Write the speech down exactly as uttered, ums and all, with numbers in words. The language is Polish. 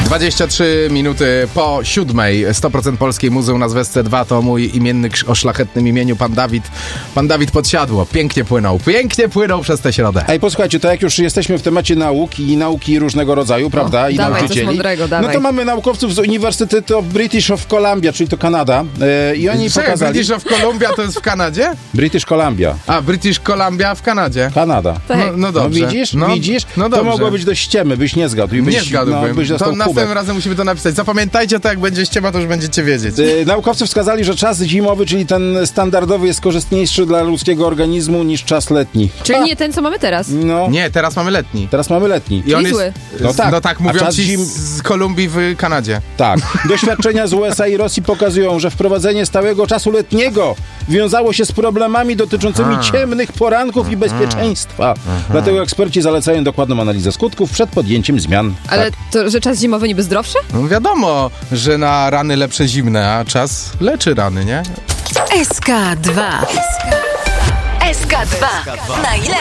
dwadzieścia trzy minuty po siódmej. sto procent polskiej muzy u nas w S C dwa to mój imienny o szlachetnym imieniu pan Dawid. Pan Dawid Podsiadło. Pięknie płynął. Pięknie płynął przez tę środę. Ej, posłuchajcie, to jak już jesteśmy w temacie nauk i nauki różnego rodzaju, prawda? O, I dawaj, nauczycieli. coś mądrego, no dawaj. to mamy naukowców z Uniwersytetu of British of Columbia, czyli to Kanada. E, I oni Czekaj, pokazali... British of Columbia to jest w Kanadzie? British Columbia. A, British Columbia w Kanadzie. Kanada. Tak. No, no dobrze. No widzisz? No, widzisz? No to dobrze. mogło być do ściemy, byś nie zgadł. I byś, Nie zgadłbym. No, byś to dostał następnym kubek. razem musimy to napisać. Zapamiętajcie to, jak będzie ściema, to już będziecie wiedzieć. E, naukowcy wskazali, że czas zimowy, czyli ten standardowy, jest korzystniejszy dla ludzkiego organizmu niż czas letni. Czyli Ha! nie ten, co mamy teraz. No, Nie, teraz mamy letni. teraz mamy letni. I on Czyli jest, zły. No tak. no tak A mówią czas ci zim- z Kolumbii w Kanadzie. Tak. Doświadczenia z U S A i Rosji pokazują, że wprowadzenie stałego czasu letniego wiązało się z problemami dotyczącymi A. ciemnych poranków i bezpieczeństwa. Dlatego eksperci zalecają dokładną analizę skutków przed podjęciem zmian. Ale Tak. to, że czas zimowy niby zdrowszy? No wiadomo, że na rany lepsze zimne, a czas leczy rany, nie? S K dwa. S K dwa. Najlepsze